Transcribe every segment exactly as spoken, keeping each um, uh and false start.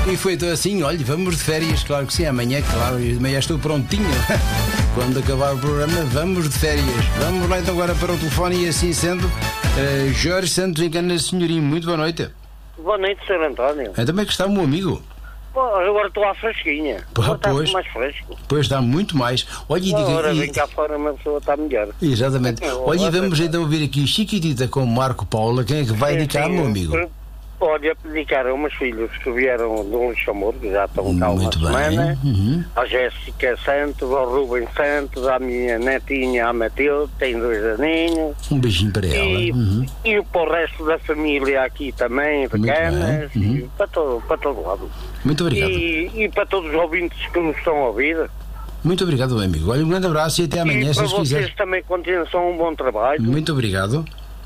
E foi então assim, olha, vamos de férias, claro que sim, amanhã, claro, amanhã estou prontinho. Quando acabar o programa, vamos de férias. Vamos lá então agora para o telefone e assim sendo, uh, Jorge Santos Encana, senhorinho, muito boa noite. Boa noite, senhor António. É também que está o meu amigo. Pô, agora estou à fresquinha. Pô, agora está pois, mais fresco. Pois está muito mais. Olha, e diga, agora e... vem cá fora, uma pessoa está melhor. Exatamente. Olha, e vamos então ouvir aqui Chiquitita com Marco Paula. Quem é que vai sim, dedicar, sim, meu amigo? Olha, dedicar a umas filhos que vieram de um chamor, que já estão cá uma Muito bem. semana, Uhum. à Jéssica Santos, ao Rubem Santos, à minha netinha, à Matilde, tem dois aninhos. Um beijinho para ela. E, Uhum. e para o resto da família aqui também, de Muito Canas, bem. Uhum. e para todo, para todo lado. Muito obrigado. E, e para todos os ouvintes que nos estão a ouvir. Muito obrigado, meu amigo. Olha, um grande abraço e até amanhã, e se para Deus vocês quiser. também continuação um bom trabalho. Muito obrigado.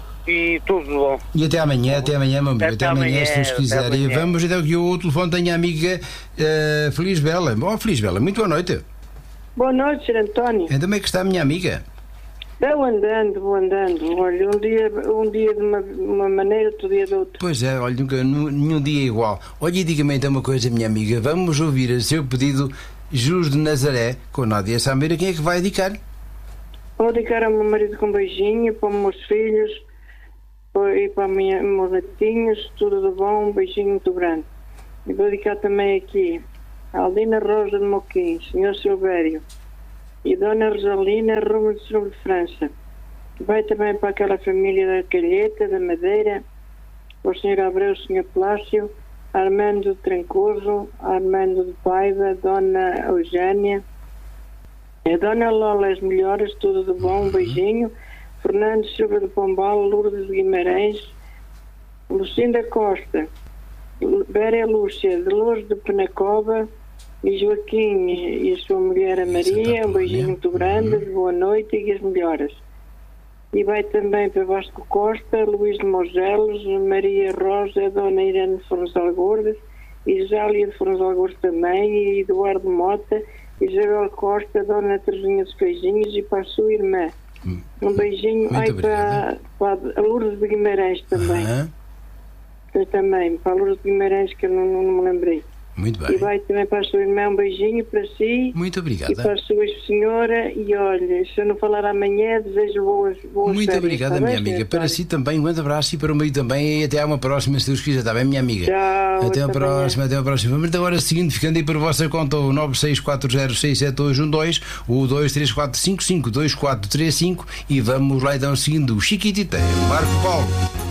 E tudo bom. E até amanhã, até amanhã, meu amigo. Até Até, amanhã, amanhã, se Deus até quiser. E amanhã. vamos então que o telefone tem a amiga uh, Feliz Bela. Oh, Feliz Bela, muito boa noite. Boa noite, senhor António. E também que está a minha amiga. Vou andando, vou andando. Olha, um dia, um dia de uma, uma maneira, outro dia de outra. Pois é, olha, nunca, nu- nenhum dia é igual. Olha, e diga-me então uma coisa, minha amiga. Vamos ouvir a seu pedido Jesus de Nazaré com Nádia Samira. Quem é que vai dedicar? Vou dedicar ao meu marido com um beijinho, para os meus filhos para- e para os meus netinhos, tudo de bom, um beijinho muito grande. E vou dedicar também aqui a Aldina Rosa de Moquins, senhor Silvério, e Dona Rosalina Rubens de Sul de França. Vai também para aquela família da Calheta, da Madeira, o senhor Abreu, o senhor Plácio, Armando de Trancoso, Armando de Paiva, Dona Eugénia, a Dona Lola, as melhoras, tudo de bom, um beijinho. Fernando Silva de Pombal, Lourdes de Guimarães, Lucinda Costa, Béria Lúcia, de Lourdes de Penacova, e Joaquim e a sua mulher a Maria, um beijinho muito grande, boa noite e as melhoras. E vai também para Vasco Costa, Luís de Mogelos, Maria Rosa, Dona Irene de Fornozal Gordas, Isália de Fornozal Gordas também, e Eduardo Mota, Isabel Costa, Dona Teresinha dos Beijinhos e para a sua irmã. Um beijinho. Muito Ai, para, para a Lourdes de Guimarães também. Aham. Eu também, para a Lourdes de Guimarães, que eu não, não, não me lembrei. Muito E bem. vai também para a sua irmã, um beijinho para si. Muito E para obrigada. a sua senhora, e olha, se eu não falar amanhã, desejo boas, boas Muito férias, obrigada, está minha bem, amiga. senhor Para António? si também, um grande abraço e para o meio também. E até a uma próxima, se Deus quiser. Está bem, minha amiga? Tchau. Até a amanhã. próxima, até a próxima. Vamos então agora seguinte, ficando aí por vossa conta o nove seis quatro zero seis sete dois um dois, o dois três quatro cinco cinco dois quatro três cinco e vamos lá então seguindo o Chiquitita, Marco Paulo.